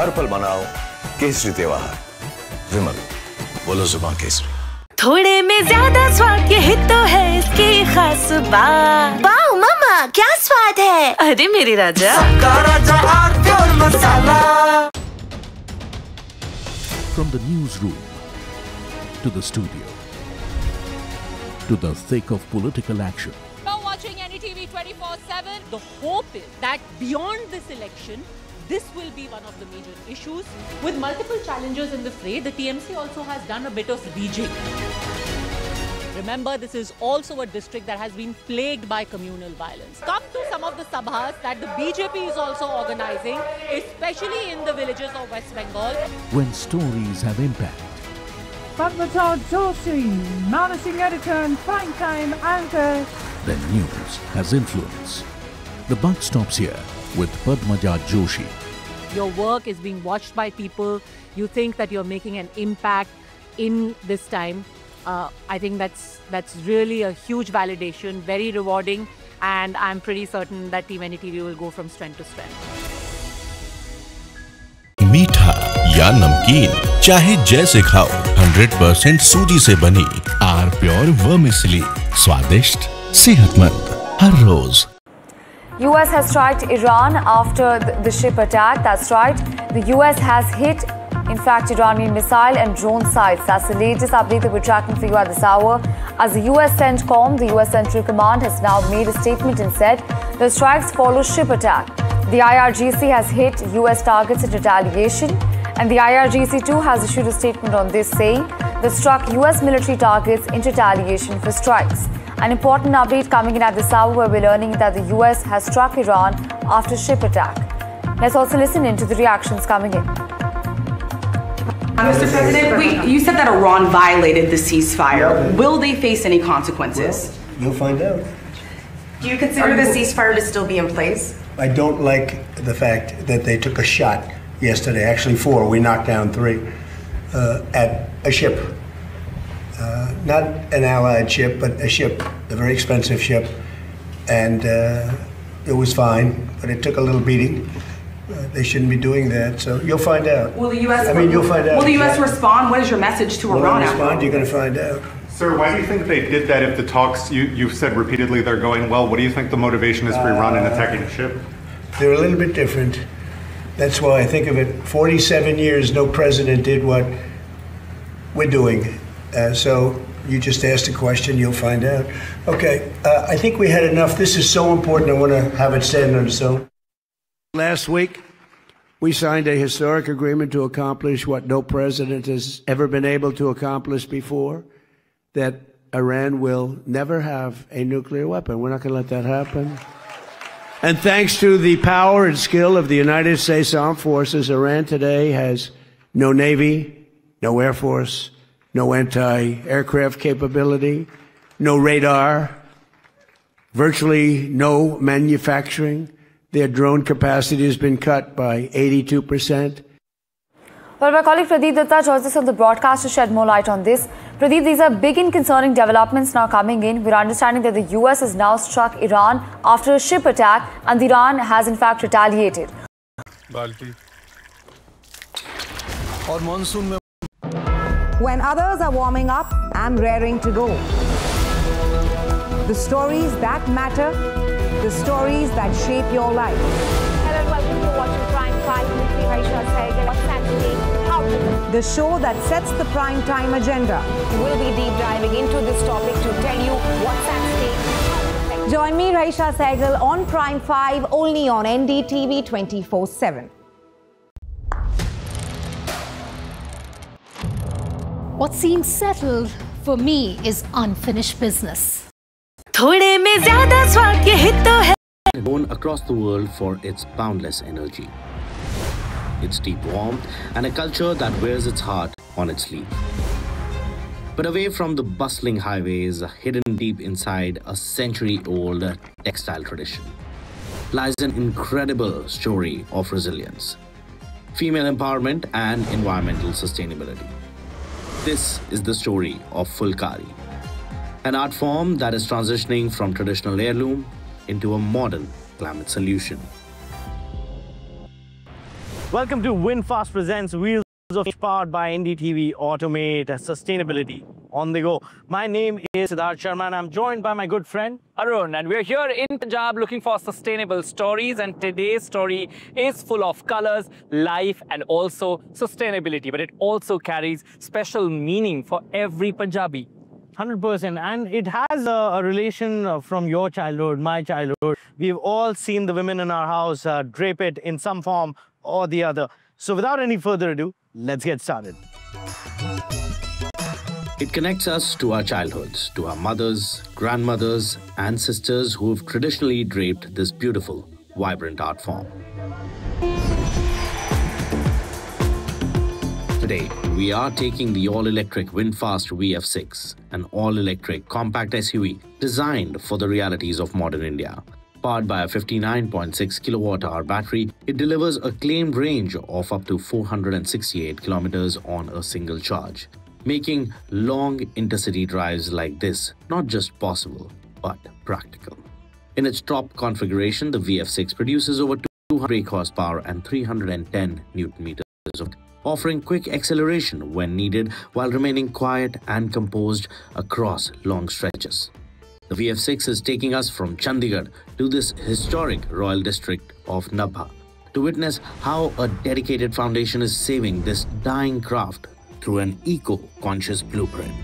हर पल मनाओ केसरी त्योहार। विमल, बोलो जुबान केसरी। थोड़े में ज्यादा स्वाद ये तो है इसकी खास बात। वाओ मामा, क्या स्वाद है। अरे मेरे राजा, राजा और मसाला। From the newsroom to the studio to the thick of political action. Now watching NDTV 24/7, the hope is that beyond this election, this will be one of the major issues. With multiple challengers in the fray, the TMC also has done a bit of rejigging. Remember, this is also a district that has been plagued by communal violence. Come to some of the sabhas that the BJP is also organizing, especially in the villages of West Bengal. When stories have impact. Padmaja Joshi, managing editor and primetime anchor. Then news has influence. The buck stops here with Padmaja Joshi. Your work is being watched by people. You think that you're making an impact in this time. I think that's really a huge validation, very rewarding, and I'm pretty certain that Team NDTV will go from strength to strength. मीठा या नमकीन, चाहे जैसे खाओ, 100% सूजी से बनी are pure vermicelli, स्वादिष्ट, सेहतमंद हर रोज। US has struck Iran after the ship attack. That's right. The US has hit, in fact, Iranian missile and drone sites. That's the latest update that we're tracking for you at this hour. As the US CENTCOM, the US Central Command, has now made a statement and said the strikes follow ship attack. The IRGC has hit US targets in retaliation, and the IRGC too has issued a statement on this, saying they struck US military targets in retaliation for strikes. An important update coming in at this hour where we're learning that the US has struck Iran after ship attack. Let's also listen in to the reactions coming in. Mr. President, you said that Iran violated the ceasefire. Will they face any consequences? Well, you'll find out. Do you consider the ceasefire to still be in place? I don't like the fact that they took a shot yesterday, actually 4, we knocked down 3, at a ship. Not an allied ship, but a ship, a very expensive ship. And it was fine, but it took a little beating. They shouldn't be doing that, so you'll find out. Will the U.S. you'll find out. Will the U.S. respond? What is your message to Iran? Will they respond? You're going to find out. Sir, why do you think they did that if the talks, you've said repeatedly they're going well? What do you think the motivation is for Iran in attacking a ship? They're a little bit different. That's why I think of it. 47 years, no president did what we're doing. So you just asked a question, you'll find out. Okay, I think we had enough. This is so important, I want to have it stand on its own. Last week, we signed a historic agreement to accomplish what no president has ever been able to accomplish before, that Iran will never have a nuclear weapon. We're not going to let that happen. And thanks to the power and skill of the United States Armed Forces, Iran today has no Navy, no Air Force, no anti-aircraft capability, no radar, virtually no manufacturing. Their drone capacity has been cut by 82%. Well, my colleague Pradeep Datta joins us on the broadcast to shed more light on this. Pradeep, these are big and concerning developments now coming in. We're understanding that the US has now struck Iran after a ship attack, and Iran has in fact retaliated. When others are warming up, I'm raring to go. The stories that matter, the stories that shape your life. Hello and welcome to watching Prime 5 with me, Raisha Sehgal. What's Saturday? How to The show that sets the prime time agenda. We'll be deep diving into this topic to tell you what's at stake. Join me, Raisha Sehgal, on Prime 5, only on NDTV 24/7. What seems settled for me is unfinished business. थोड़े में ज़्यादा स्वाद ये तो है. Known across the world for its boundless energy, its deep warmth, and a culture that wears its heart on its sleeve. But away from the bustling highways, hidden deep inside a century-old textile tradition, lies an incredible story of resilience, female empowerment, and environmental sustainability. This is the story of Fulkari, an art form that is transitioning from traditional heirloom into a modern climate solution. Welcome to WinFast Presents Wheels of Change, powered by NDTV Automate Sustainability on the go. My name is Siddharth Sharma and I'm joined by my good friend Arun, and we're here in Punjab looking for sustainable stories, and today's story is full of colors, life and also sustainability, but it also carries special meaning for every Punjabi. 100%, and it has a relation from your childhood, my childhood. We've all seen the women in our house drape it in some form or the other. So without any further ado, let's get started. It connects us to our childhoods, to our mothers, grandmothers and sisters who've traditionally draped this beautiful, vibrant art form. Today, we are taking the all-electric VinFast VF6, an all-electric compact SUV designed for the realities of modern India. Powered by a 59.6 kilowatt-hour battery, it delivers a claimed range of up to 468 kilometers on a single charge, making long intercity drives like this not just possible, but practical. In its top configuration, the VF6 produces over 200 brake horsepower and 310 Newton-meters of torque, offering quick acceleration when needed while remaining quiet and composed across long stretches. The VF6 is taking us from Chandigarh to this historic royal district of Nabha to witness how a dedicated foundation is saving this dying craft through an eco-conscious blueprint.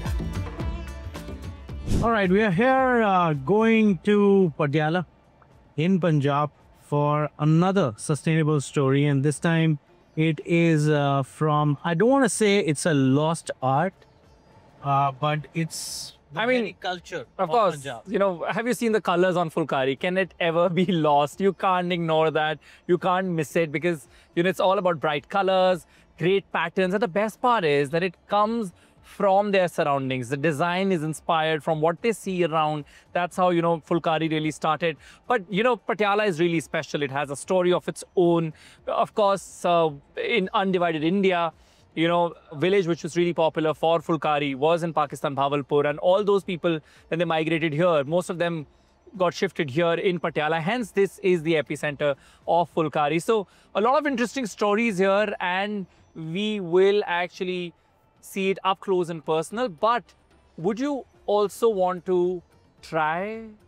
All right, we are here going to Patiala in Punjab for another sustainable story, and this time it is from, I don't want to say it's a lost art, but it's culture of course, Punjab. You know, have you seen the colors on Fulkari? Can it ever be lost? You can't ignore that. You can't miss it because, you know, it's all about bright colors, great patterns. And the best part is that it comes from their surroundings. The design is inspired from what they see around. That's how, you know, Fulkari really started. But, you know, Patiala is really special. It has a story of its own. Of course, in undivided India, you know, village which was really popular for Fulkari was in Pakistan, Bhavalpur, and all those people, when they migrated here, most of them got shifted here in Patiala. Hence, this is the epicenter of Fulkari. So, a lot of interesting stories here, and we will actually see it up close and personal. But would you also want to try